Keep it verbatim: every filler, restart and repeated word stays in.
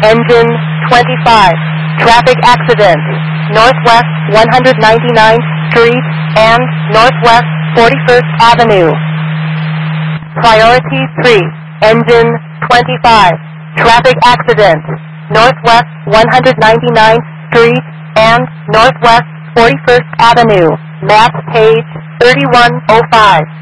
Engine twenty-five. Traffic accident. Northwest one hundred ninety-ninth Street and Northwest forty-first Avenue. Priority three. Engine twenty-five. Traffic accident. Northwest one hundred ninety-ninth Street and Northwest forty-first Avenue. Map page thirty-one oh five.